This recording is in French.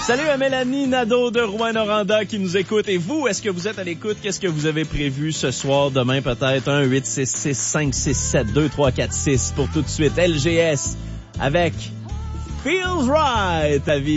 Salut à Mélanie Nadeau de Rouyn-Noranda qui nous écoute. Et vous, est-ce que vous êtes à l'écoute? Qu'est-ce que vous avez prévu ce soir, demain peut-être? 1-866-567-2346 pour tout de suite. LGS avec Feels Right à vivre.